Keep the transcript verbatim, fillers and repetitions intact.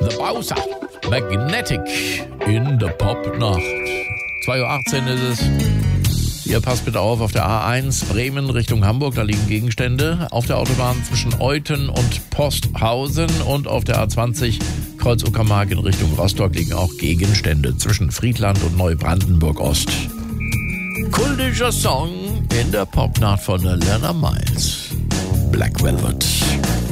The Bowser. Magnetic in der Popnacht. zwei Uhr achtzehn ist es. Ihr passt bitte auf, auf der A eins Bremen Richtung Hamburg, da liegen Gegenstände. Auf der Autobahn zwischen Euthen und Posthausen und auf der A zwanzig Kreuz Uckermark in Richtung Rostock liegen auch Gegenstände zwischen Friedland und Neubrandenburg Ost. Kultischer Song in der Popnacht von der Lena Miles. Black Velvet.